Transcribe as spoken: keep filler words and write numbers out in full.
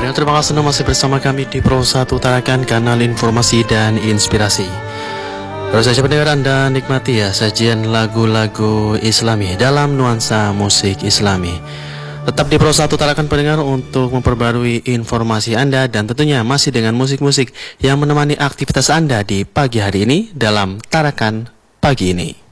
Pendengar terima kasih masih bersama kami di Pro satu Tarakan, kanal informasi dan inspirasi. Terus saja pendengar, Anda nikmati ya sajian lagu-lagu Islami dalam nuansa musik Islami. Tetap di Pro satu Tarakan pendengar untuk memperbarui informasi Anda dan tentunya masih dengan musik-musik yang menemani aktivitas Anda di pagi hari ini dalam Tarakan Pagi ini.